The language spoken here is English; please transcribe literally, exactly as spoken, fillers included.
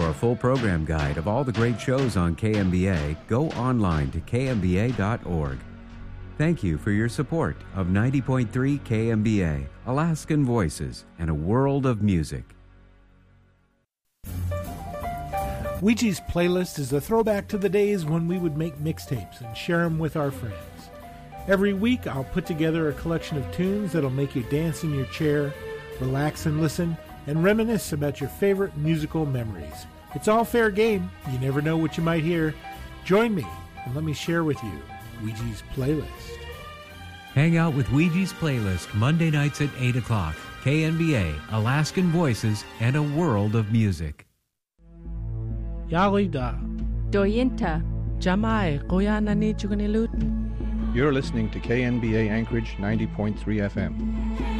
For a full program guide of all the great shows on K M B A, go online to K M B A dot org. Thank you for your support of ninety point three K M B A, Alaskan Voices, and a world of music. Ouija's Playlist is a throwback to the days when we would make mixtapes and share them with our friends. Every week, I'll put together a collection of tunes that'll make you dance in your chair, relax and listen, and reminisce about your favorite musical memories. It's all fair game. You never know what you might hear. Join me and let me share with you Ouija's Playlist. Hang out with Ouija's Playlist Monday nights at eight o'clock. K M B A, Alaskan Voices, and a world of music. Yalida. Doyinta. Jamai, Koyanani Chukanilut. You're listening to K N B A Anchorage ninety point three F M.